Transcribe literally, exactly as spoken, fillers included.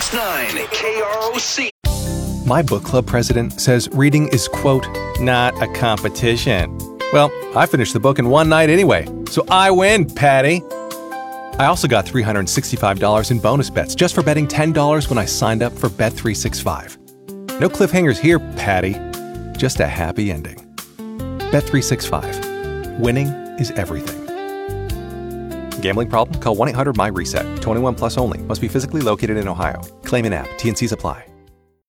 six nine K R O C. My book club president says reading is, quote, not a competition. Well, I finished the book in one night anyway, so I win, Patty. I also got three hundred sixty-five dollars in bonus bets just for betting ten dollars when I signed up for Bet three sixty-five. No cliffhangers here, Patty. Just a happy ending. Bet three sixty-five. Winning is everything. Gambling problem? Call one eight hundred M Y RESET. twenty-one plus only. Must be physically located in Ohio. Claim in app. T and Cs apply.